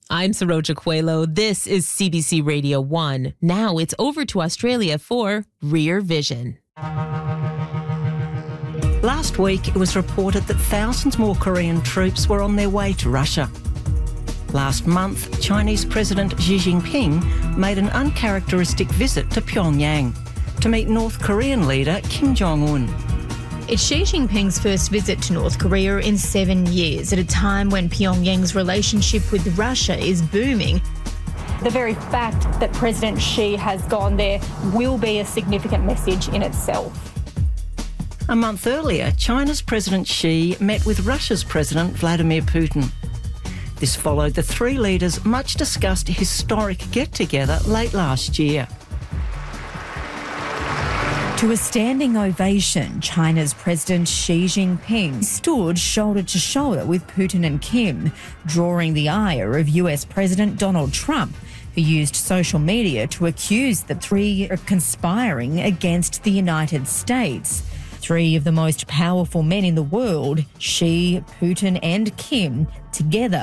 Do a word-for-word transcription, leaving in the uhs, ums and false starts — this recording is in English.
I'm Saroja Coelho. This is C B C Radio one. Now it's over to Australia for Rear Vision. Last week, it was reported that thousands more Korean troops were on their way to Russia. Last month, Chinese President Xi Jinping made an uncharacteristic visit to Pyongyang to meet North Korean leader Kim Jong-un. It's Xi Jinping's first visit to North Korea in seven years, at a time when Pyongyang's relationship with Russia is booming. The very fact that President Xi has gone there will be a significant message in itself. A month earlier, China's President Xi met with Russia's President Vladimir Putin. This followed the three leaders' much discussed historic get-together late last year. To a standing ovation, China's President Xi Jinping stood shoulder to shoulder with Putin and Kim, drawing the ire of U S President Donald Trump, who used social media to accuse the three of conspiring against the United States. Three of the most powerful men in the world, Xi, Putin and Kim, together